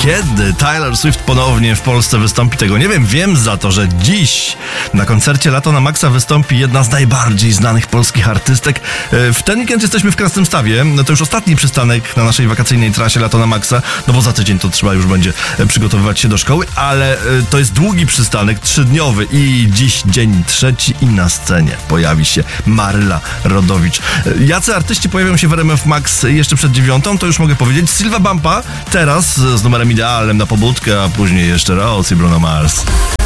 Kiedy Taylor Swift ponownie w Polsce wystąpi, tego nie wiem. Wiem za to, że dziś na koncercie Lato na Maxa wystąpi jedna z najbardziej znanych polskich artystek. W ten weekend jesteśmy w Krasnymstawie. To już ostatni przystanek na naszej wakacyjnej trasie Lato na Maxa, no bo za tydzień to trzeba już będzie przygotowywać się do szkoły, ale to jest długi przystanek, 3-dniowy i dziś dzień trzeci i na scenie pojawi się Maryla Rodowicz. Jacy artyści pojawią się w RMF Max jeszcze przed 9, to już mogę powiedzieć. Silva Bumpa teraz z numerem idealnym na pobudkę, a później jeszcze Rose i Bruno Mars.